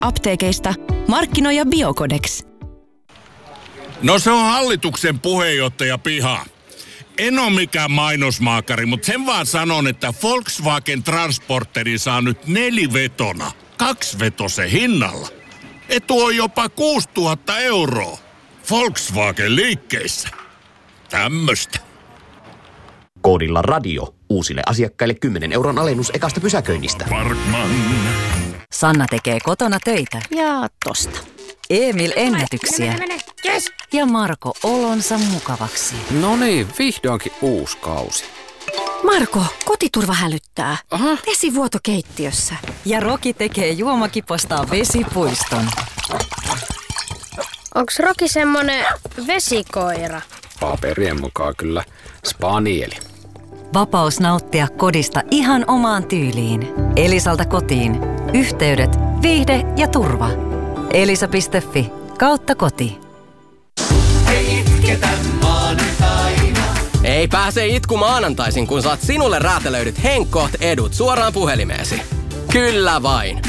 Apteekeista markkinoija Biocodex. No se on hallituksen puheenjohtaja piha. En ole mikään mainosmaakari, mutta sen vaan sanon, että Volkswagen Transporteri saa nyt 4-vetona 2-vetosen hinnalla. Etu on jopa 6 000 €. Volkswagen liikkeissä. Tämmöstä. Koodilla radio uusille asiakkaille 10 € alennus ekasta pysäköinnistä. Parkman. Sanna tekee kotona töitä. Ja tosta. Emil ennätyksiä. Mene. Yes. Ja Marko olonsa mukavaksi. No niin, vihdoinkin uusi kausi. Marko, kotiturva hälyttää. Aha. Vesivuoto keittiössä. Ja Roki tekee juomakipostaan vesipuiston. Onks Roki semmonen vesikoira? Paperien mukaan kyllä spanieli. Vapaus nauttia kodista ihan omaan tyyliin. Elisalta kotiin. Yhteydet, viihde ja turva. Elisa.fi/koti. Ei pääse itku maanantaisin, kun saat sinulle räätälöidyt Henkkoht edut suoraan puhelimeesi. Kyllä vain.